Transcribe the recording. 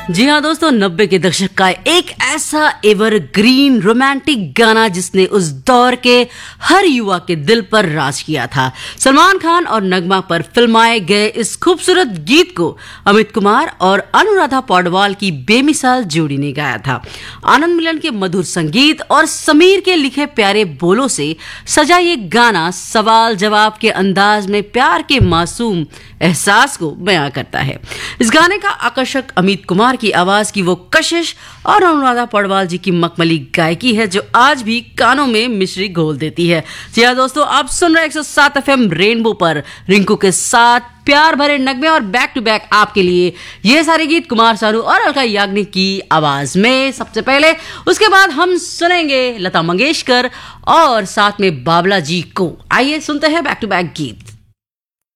जी हाँ दोस्तों, 90 के दशक का एक ऐसा एवरग्रीन रोमांटिक गाना जिसने उस दौर के हर युवा के दिल पर राज किया था। सलमान खान और नगमा पर फिल्माए गए इस खूबसूरत गीत को अमित कुमार और अनुराधा पौडवाल की बेमिसाल जोड़ी ने गाया था। आनंद मिलन के मधुर संगीत और समीर के लिखे प्यारे बोलों से सजा ये गाना सवाल जवाब के अंदाज में प्यार के मासूम एहसास को बयां करता है। इस गाने का आकर्षक अमित कुमार की आवाज की वो कशिश और अनुराधा पौडवाल जी की मखमली गायकी है जो आज भी कानों में मिश्री घोल देती है। जी हाँ दोस्तों, आप सुन रहे 107 FM रेनबो पर रिंकू के साथ प्यार भरे नगमे और बैक टू बैक आपके लिए ये सारे गीत कुमार सानू और अलका याग्निक की आवाज में सबसे पहले। उसके बाद हम सुनेंगे लता मंगेशकर और साथ में बाबला जी को। आइए सुनते हैं बैक टू बैक गीत।